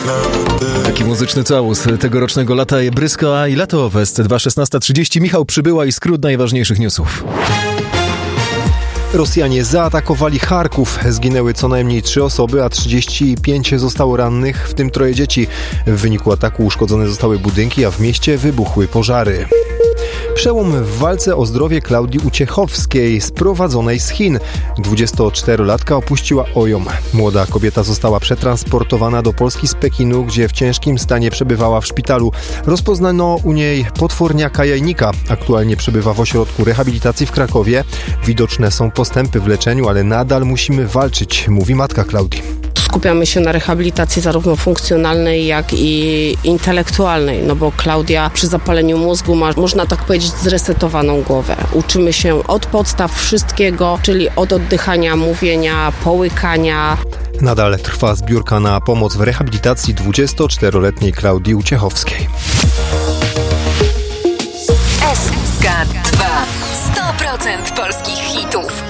Taki muzyczny całus tegorocznego lata Bryska i Lato Fest 2.16.30. Michał Przybyła i skrót najważniejszych newsów. Rosjanie zaatakowali Charków. Zginęły co najmniej 3 osoby, a 35 zostało rannych, w tym 3 dzieci. W wyniku ataku uszkodzone zostały budynki, a w mieście wybuchły pożary. Przełom w walce o zdrowie Klaudii Uciechowskiej, sprowadzonej z Chin. 24-latka opuściła OJOM. Młoda kobieta została przetransportowana do Polski z Pekinu, gdzie w ciężkim stanie przebywała w szpitalu. Rozpoznano u niej potworniaka jajnika. Aktualnie przebywa w ośrodku rehabilitacji w Krakowie. Widoczne są postępy w leczeniu, ale nadal musimy walczyć, mówi matka Klaudii. Skupiamy się na rehabilitacji zarówno funkcjonalnej, jak i intelektualnej, no bo Klaudia przy zapaleniu mózgu ma, można tak powiedzieć, zresetowaną głowę. Uczymy się od podstaw wszystkiego, czyli od oddychania, mówienia, połykania. Nadal trwa zbiórka na pomoc w rehabilitacji 24-letniej Klaudii Uciechowskiej. SK2 100% polskich hitów.